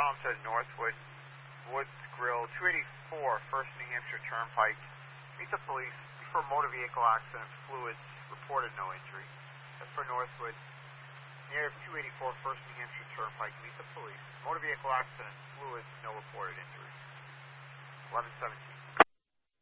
bound to Northwood Woods Grill, 284 First New Hampshire Turnpike. Meet the police for motor vehicle accident, fluids, reported no injury. That's for Northwood. Near 284 First New Hampshire Turnpike, meet the police. Motor vehicle accident, fluids, no reported injuries. 1117.